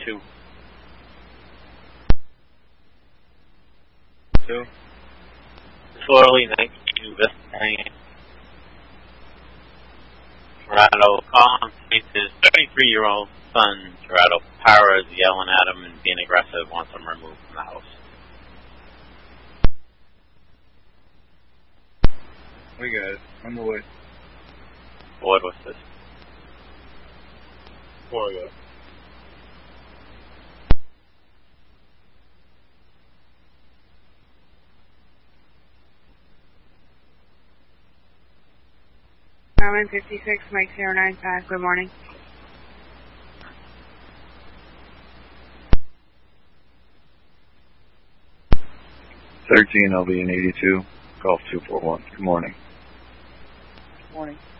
82. 2. Disorderly 92 West Lane. Gerardo, call on his 33-year-old son, Gerardo Parra, is yelling at him and being aggressive, wants him removed from the house. We got it. On the way. Board, what's this? Florida. Roman 56, Mike 095, good morning. LB in 82, Golf 241. Good morning. Good morning.